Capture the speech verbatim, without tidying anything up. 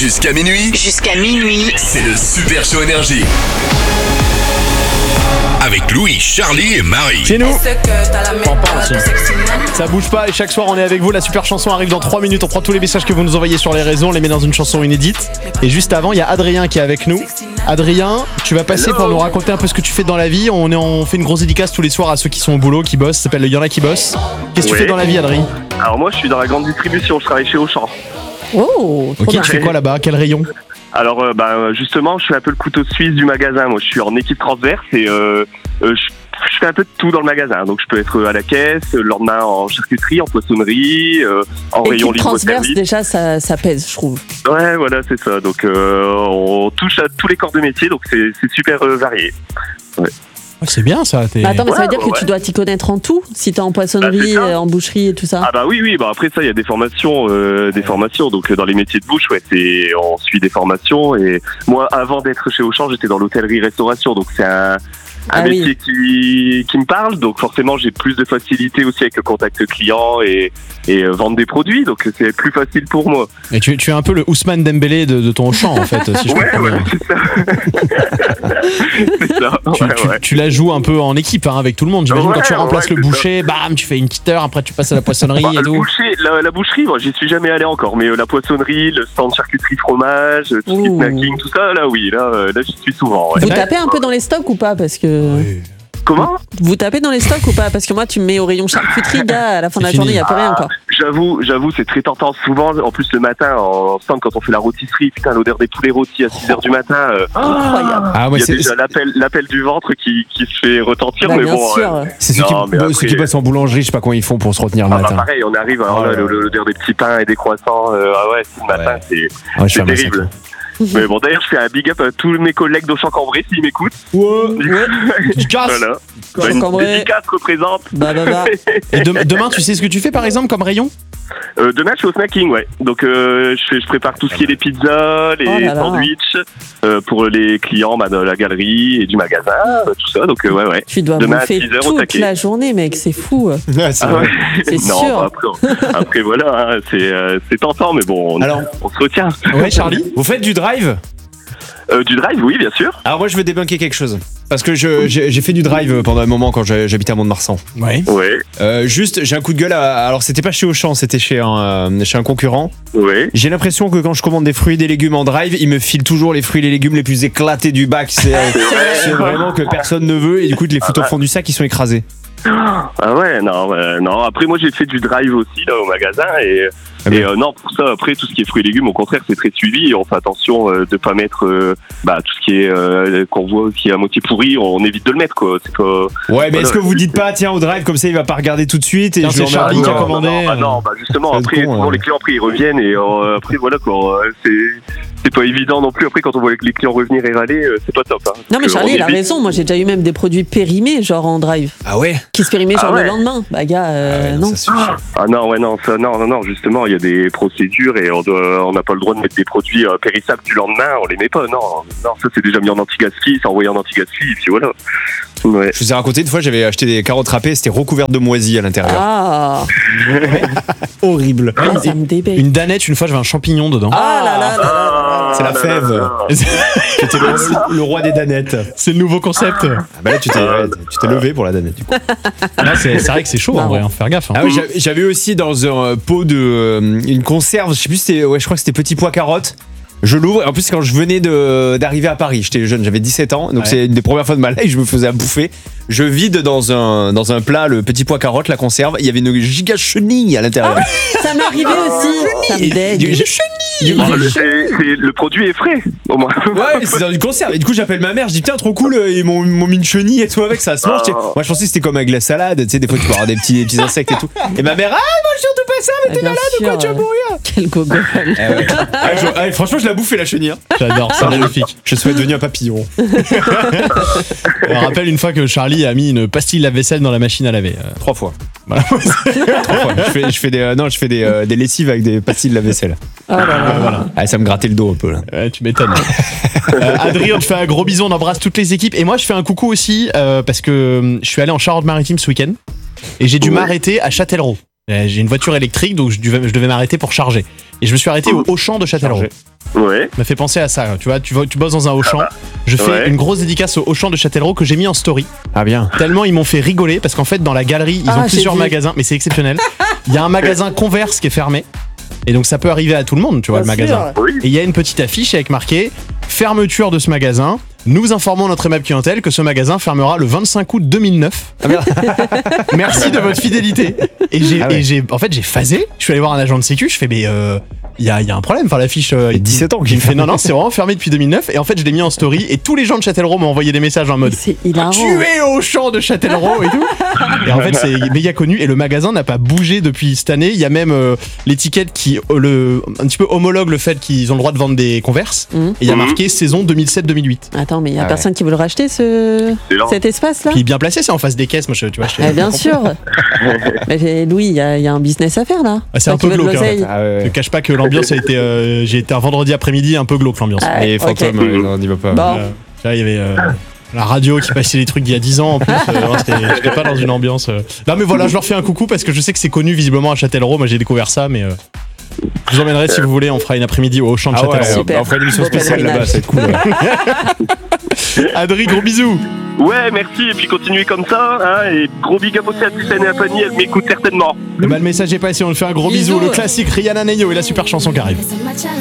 Jusqu'à minuit. Jusqu'à minuit. C'est le Super Show Énergie. Avec Louis, Charlie et Marie. Chez nous, ça bouge pas et chaque soir on est avec vous. La super chanson arrive dans trois minutes. On prend tous les messages que vous nous envoyez sur les réseaux, on les met dans une chanson inédite. Et juste avant, il y a Adrien qui est avec nous. Adrien, tu vas passer Hello. Pour nous raconter un peu ce que tu fais dans la vie. On, est, on fait une grosse dédicace tous les soirs à ceux qui sont au boulot, qui bossent. Ça s'appelle le Y'en a qui bossent. Qu'est-ce que ouais. tu fais dans la vie, Adrien? Alors moi, je suis dans la grande distribution. Je travaille chez Auchan. Oh, ok. Tu fais quoi là-bas? Quel rayon? Alors euh, bah, justement, je suis un peu le couteau suisse du magasin. Moi, je suis en équipe transverse et euh, euh, je, je fais un peu de tout dans le magasin. Donc, je peux être à la caisse, le lendemain en charcuterie, en poissonnerie, euh, en équipe rayon libre transverse, service. déjà, ça, ça pèse, je trouve. Ouais, voilà, c'est ça. Donc, euh, on touche à tous les corps de métier, donc c'est, c'est super euh, varié. Ouais. C'est bien ça. T'es... Bah attends, mais ça veut dire ouais, que ouais. tu dois t'y connaître en tout, si t'es en poissonnerie, bah, en boucherie et tout ça. Ah bah oui, oui. Bah après ça, il y a des formations, euh, des formations. Donc dans les métiers de bouche, ouais, c'est on suit des formations. Et moi, avant d'être chez Auchan, j'étais dans l'hôtellerie-restauration. Donc c'est un un ah métier oui. qui, qui me parle, donc forcément j'ai plus de facilité aussi avec le contact client et, et euh, vendre des produits, donc c'est plus facile pour moi. Et tu, tu es un peu le Ousmane Dembélé de, de ton champ en fait, si je ouais, comprends ouais, bien. c'est ça. c'est ça. Tu, Ouais, tu, ouais. tu la joues un peu en équipe hein, avec tout le monde. J'imagine Ouais, quand tu remplaces ouais, le boucher, ça. Bam, tu fais une petite heure, après tu passes à la poissonnerie Bah, et le tout. Boucher, la, la boucherie, moi j'y suis jamais allé encore, mais euh, la poissonnerie, le stand charcuterie fromage, tout ce qui est Ouh. snacking, tout ça, là oui, là, euh, là j'y suis souvent. Ouais. Vous tapez un peu dans les stocks ou pas? Parce que. Oui. Comment? Vous tapez dans les stocks ou pas? Parce que moi, tu me mets au rayon charcuterie, gars, à la fin de la C'est journée, il fini. n'y a plus rien, quoi. J'avoue, j'avoue, c'est très tentant. Souvent, en plus, le matin, en stand, quand on fait la rôtisserie, putain, l'odeur des poulets rôtis à six heures du matin. Euh, Incroyable. Ah ouais, il y a c'est, déjà l'appel, l'appel du ventre qui, qui se fait retentir, Bah, mais bien bon. sûr. euh, C'est ceux, Non, qui, mais bah, après- ceux qui bossent en boulangerie, je sais pas comment ils font pour se retenir le ah, bah, matin. pareil, on arrive, alors Oh là, là le- là. l'odeur des petits pains et des croissants. euh, ah ouais, c'est le matin, Ouais. c'est, Ouais, je c'est fais un terrible. massacre. Mais bon, d'ailleurs, je fais un big up à tous mes collègues d'Auchan-Cambrai s'ils m'écoutent. Ouais, tu casses. Voilà. Auchan Bah, une Cambrai. dédicace représente. Bah, bah, bah. Et de- demain, tu sais ce que tu fais par exemple comme rayon? Euh, demain, je suis au snacking, ouais. Donc, euh, je, fais, je prépare tout ce qui est les pizzas, les Oh là là. sandwichs euh, pour les clients bah, de la galerie et du magasin, euh, tout ça. Donc, euh, ouais, ouais. Tu dois Demain à bouffer six heures au toute taquet. la journée, mec, c'est fou. Ouais, c'est Ah vrai. ouais. C'est non, sûr. bah, après, après, voilà, hein, c'est, euh, c'est tentant, mais bon, on, Alors- on se retient. Ouais, Charlie. Vous faites du drive? Euh, du drive, oui, bien sûr. Alors moi je veux débunker quelque chose. Parce que je, j'ai, j'ai fait du drive pendant un moment quand j'ai- j'habitais à Mont-de-Marsan. Ouais. Ouais, Euh, juste, j'ai un coup de gueule à... Alors c'était pas chez Auchan, c'était chez un, euh, chez un concurrent. ouais. J'ai l'impression que quand je commande des fruits et des légumes en drive, ils me filent toujours les fruits et les légumes les plus éclatés du bac. C'est, euh, c'est vraiment que personne ne veut et du coup ils les foutent au fond du sac, ils sont écrasés. Ah ouais, non, ouais, non. Après, moi, j'ai fait du drive aussi, là, au magasin. Et, Ah et bien. euh, non, pour ça, après, tout ce qui est fruits et légumes, au contraire, c'est très suivi. Et on fait attention euh, de pas mettre euh, bah, tout ce qui est euh, qu'on voit qui est à moitié pourri, on évite de le mettre, quoi. C'est pas... Ouais, mais Voilà. est-ce que vous dites pas, tiens, au drive, comme ça il va pas regarder tout de suite et Tiens, je c'est lui emmerde Charlie un qui a peu. non, commandé, non, bah, euh, non, bah justement, ça va être après, con, souvent, ouais. les clients, après, ils reviennent. Et euh, après, voilà, quoi. euh, C'est, c'est pas évident non plus. Après, quand on voit les clients revenir et râler, euh, c'est pas top. Hein, Non, mais Parce que Charlie, on il a évite- raison. Moi, j'ai déjà eu même des produits périmés, genre en drive. Ah ouais? Qui se périmaient Ah genre ouais. le lendemain. Bah, gars, euh, Ah ouais, non. ça suffit. Ah non, ouais, non, ça, non, non, non, justement, il y a des procédures et on doit, on n'a pas le droit de mettre des produits euh, périssables du lendemain, on les met pas, non, non, ça c'est déjà mis en anti-gaspi, c'est envoyé en anti-gaspi, et puis voilà. Ouais. Je vous ai raconté une fois, j'avais acheté des carottes râpées, c'était recouvert de moisis à l'intérieur. Ah, Horrible. ah, ça me débête. Une danette, une fois j'avais un champignon dedans. Ah là là là là. C'est la Ah, fève. là, là, là. J'étais le, le roi des danettes. C'est le nouveau concept. Ah bah là, tu t'es, ouais, tu t'es levé pour la danette, du coup. Là, c'est, c'est vrai que c'est chaud en vrai, hein, faut faire gaffe. Hein. Ah oui, j'avais, j'avais aussi dans un pot de euh, une conserve, je sais plus, si c'était, ouais, je crois que c'était petits pois carottes. Je l'ouvre, et en plus quand je venais de, d'arriver à Paris, j'étais jeune, j'avais dix-sept ans, donc Ouais. c'est une des premières fois de ma life, je me faisais à bouffer. Je vide dans un, dans un plat le petit pois carotte, la conserve, il y avait une giga chenille à l'intérieur. Ça m'est arrivé aussi. Ça me Du- dégue. du- Ah, le, c'est- c'est- le produit est frais, au moins. Ouais, c'est dans une conserve. Et du coup, j'appelle ma mère, je dis putain, trop cool, euh, ils m'ont, m'ont mis une chenille et tout avec, ça se mange. Ah. Tu sais. Moi, je pensais que c'était comme avec la salade, tu sais, des fois tu peux avoir des petits, des petits insectes et tout. Et ma mère, ah, mange surtout pas ça, mais Ah, t'es bien malade ou sûr, quoi, tu vas euh, mourir. Quel gogol. Ah ouais. Ah, je- ah, franchement, je l'ai bouffé la chenille. Hein. J'adore, c'est magnifique. Je suis devenu un papillon. On rappelle une fois que Charlie a mis une pastille lave-vaisselle dans la machine à laver. Euh, Trois fois. voilà. Trois fois. Je fais, je fais des, euh, non, je fais des, euh, des lessives avec des pastilles de la vaisselle. Oh là là. Voilà. Ah, ça me grattait le dos un peu là. Ouais, tu m'étonnes. euh, Adrien, je fais un gros bisou, on embrasse toutes les équipes. Et moi, je fais un coucou aussi euh, parce que euh, je suis allé en Charente-Maritime ce week-end et j'ai dû Ouais. m'arrêter à Châtellerault. Euh, J'ai une voiture électrique, donc je devais, je devais m'arrêter pour charger. Et je me suis arrêté au Auchan de Châtellerault. Chargé. Ouais. m'a fait penser à ça. Tu vois, tu, vas- tu bosses dans un Auchan. Je fais Ouais. une grosse dédicace au Auchan de Châtellerault que j'ai mis en story. Ah bien. Tellement ils m'ont fait rigoler parce qu'en fait, dans la galerie, ils Ah, ont j'ai plusieurs vu. magasins, mais c'est exceptionnel. Il y a un magasin Converse qui est fermé. Et donc ça peut arriver à tout le monde, tu vois, Bien le magasin. sûr. Oui. Et il y a une petite affiche avec marqué fermeture de ce magasin. Nous informons notre aimable clientèle que ce magasin fermera le vingt-cinq août deux mille neuf. Merci de votre fidélité. Et j'ai, Ah ouais. et j'ai, en fait, j'ai phasé. Je suis allé voir un agent de sécu. Je fais, mais euh, il y, a, il y a un problème. Enfin, l'affiche. Euh, Il y a dix-sept ans que il j'ai me fait, non, non, c'est vraiment fermé depuis deux mille neuf. Et en fait, je l'ai mis en story. Et tous les gens de Châtellerault m'ont envoyé des messages en mode C'est hilarant. tu es au champ de Châtellerault et tout. Et en fait, c'est méga connu. Et le magasin n'a pas bougé depuis cette année. Il y a même euh, l'étiquette qui, euh, le, un petit peu homologue le fait qu'ils ont le droit de vendre des Converse. Mhm. Et il y a Mhm. marqué saison deux mille sept deux mille huit. Attends, mais il y a Ah personne qui veut le racheter, ce... C'est cet espace-là Puis bien placé, c'est en face des caisses. Moi, je, tu vois, je Eh bien sûr. Mais j'ai- Louis, il y, a il y a un business à faire là. Ah, c'est Toi un qui peu veux de glauque, hein. l'oseille. Ah ouais, Je ouais. te cache pas que l'ambiance a été. euh, j'ai été un vendredi après-midi un peu glauque l'ambiance. Ah, Et ok. fantôme, ouais, non, on n'y va pas. Bon. Euh, tu vois, il y avait euh, la radio qui passait les trucs d'il y a dix ans en plus. Euh, non, c'était- j'étais pas dans une ambiance. euh. Non, mais voilà, je leur fais un coucou parce que je sais que c'est connu visiblement à Châtellerault. Moi, j'ai découvert ça, mais. euh, je vous emmènerai si vous voulez. On fera une après-midi au champ de Ah ouais, Châtellerault. Super. on fera une émission Beau spéciale là-bas, pèlerinage. ça va être cool. Ouais. Adri, gros bisous. Ouais, merci. Et puis continuez comme ça. Hein, et gros big up aussi à Tristan et à Fanny. Elle m'écoute certainement. Eh ben, le message est passé. On lui fait un gros bisou. Bisous. Le classique Rihanna Neyo et la super chanson qui arrive. So much I